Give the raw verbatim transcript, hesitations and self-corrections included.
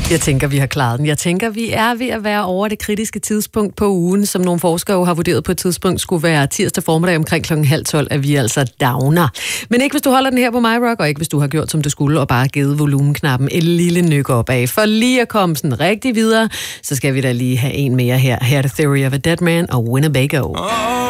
Jeg tænker, vi har klaret den. Jeg tænker, vi er ved at være over det kritiske tidspunkt på ugen, som nogle forskere har vurderet på et tidspunkt skulle være tirsdag formiddag omkring klokken halv tolv, at vi altså downer. Men ikke hvis du holder den her på MyRock, og ikke hvis du har gjort, som du skulle, og bare givet volumenknappen et lille nyk op af. For lige at komme sådan rigtig videre, så skal vi da lige have en mere her. Her er The Theory of a Dead Man og Winnebago.